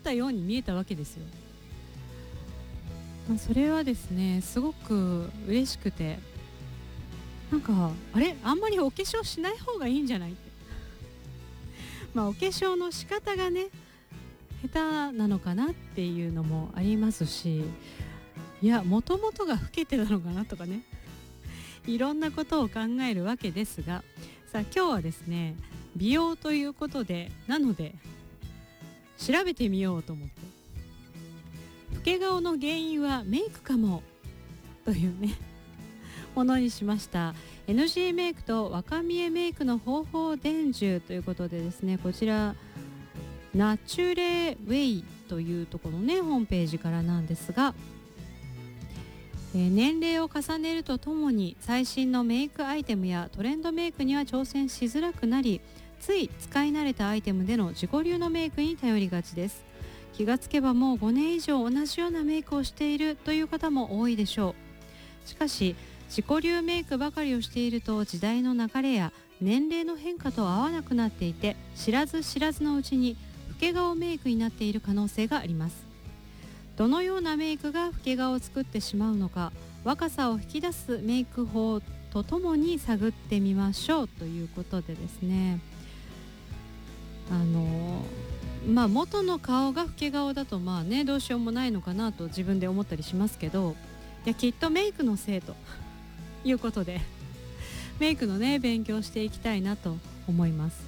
ったように見えたわけですよ。それはですねすごく嬉しくて、なんかあんまりお化粧しない方がいいんじゃないって、お化粧の仕方がね下手なのかなっていうのもありますし、いやもともとが老けてたのかなとかね、いろんなことを考えるわけですが、さあ今日はですね美容ということで、なので調べてみようと思って、老け顔の原因はメイクかもというねものにしました。 NG メイクと若見えメイクの方法伝授ということでですね、こちらナチュレウェイというところのねホームページからなんですが、年齢を重ねるとともに最新のメイクアイテムやトレンドメイクには挑戦しづらくなり、つい使い慣れたアイテムでの自己流のメイクに頼りがちです。気がつけばもう5年以上同じようなメイクをしているという方も多いでしょう。しかし自己流メイクばかりをしていると時代の流れや年齢の変化と合わなくなっていて、知らず知らずのうちに老け顔メイクになっている可能性があります。どのようなメイクが老け顔を作ってしまうのか、若さを引き出すメイク法とともに探ってみましょうということでですね、元の顔が老け顔だとどうしようもないのかなと自分で思ったりしますけど、いやきっとメイクのせいということでメイクのね勉強していきたいなと思います。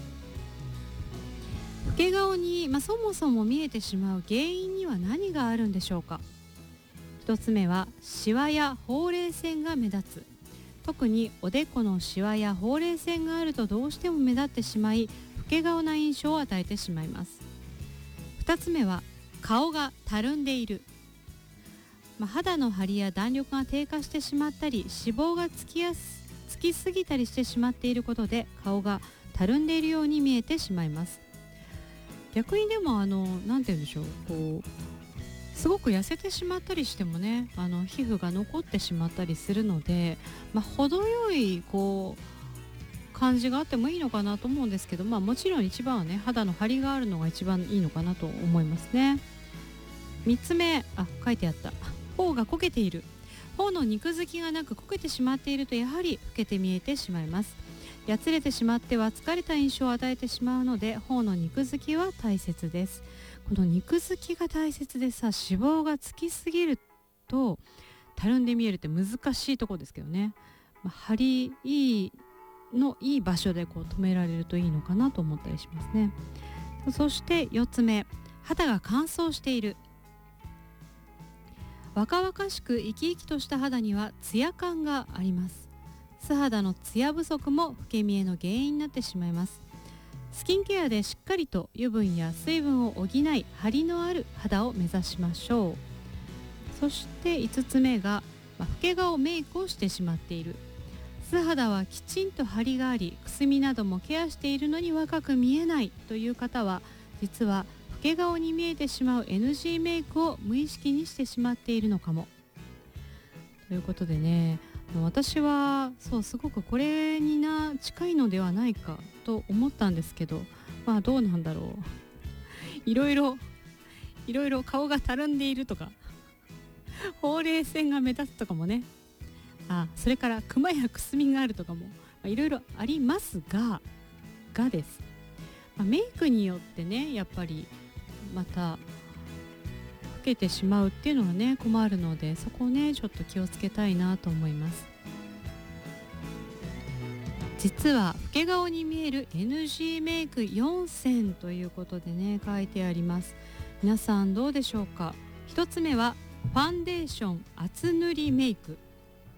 老け顔に、そもそも見えてしまう原因には何があるんでしょうか。一つ目はシワやほうれい線が目立つ。特におでこのシワやほうれい線があるとどうしても目立ってしまい、老け顔な印象を与えてしまいます。二つ目は顔がたるんでいる。肌の張りや弾力が低下してしまったり、脂肪がつきすぎたりしてしまっていることで顔がたるんでいるように見えてしまいます。逆にでもなんて言うんでしょう、すごく痩せてしまったりしてもね皮膚が残ってしまったりするので、程よい感じがあってもいいのかなと思うんですけど、もちろん一番はね肌の張りがあるのが一番いいのかなと思いますね。3つ目、書いてあった。頬がこけている。頬の肉付きがなくこけてしまっているとやはり老けて見えてしまいます。やつれてしまっては疲れた印象を与えてしまうので、頬の肉付きは大切です。この肉付きが大切でさ、脂肪がつきすぎるとたるんで見えるって難しいところですけどね、張りいい場所で止められるといいのかなと思ったりしますね。そして4つ目、肌が乾燥している。若々しく生き生きとした肌にはツヤ感があります。素肌のツヤ不足も老け見えの原因になってしまいます。スキンケアでしっかりと油分や水分を補い、張りのある肌を目指しましょう。そして5つ目が、老け顔メイクをしてしまっている。素肌はきちんと張りがあり、くすみなどもケアしているのに若く見えないという方は、実は老け顔に見えてしまう NG メイクを無意識にしてしまっているのかもということでね、私はすごくこれに近いのではないかと思ったんですけど、どうなんだろう。いろいろ顔がたるんでいるとかほうれい線が目立つとかもね、それからクマやくすみがあるとかもいろいろありますがです、メイクによってねやっぱりまた老けてしまうっていうのはね困るので、そこをねちょっと気をつけたいなと思います。実は老け顔に見える NG メイク4選ということでね書いてあります。皆さんどうでしょうか。1つ目はファンデーション厚塗りメイク。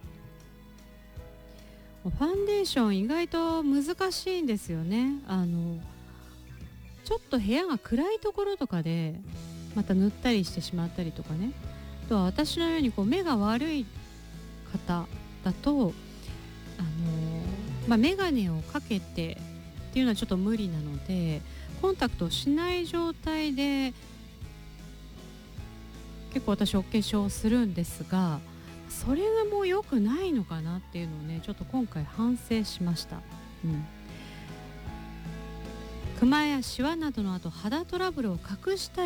ファンデーション意外と難しいんですよね。ちょっと部屋が暗いところとかでまた塗ったりしてしまったりとかね、あとは私のように目が悪い方だと眼鏡をかけてっていうのはちょっと無理なので、コンタクトをしない状態で結構私お化粧するんですが、それがもう良くないのかなっていうのをねちょっと今回反省しました。クマやシワなどの肌トラブルを隠したい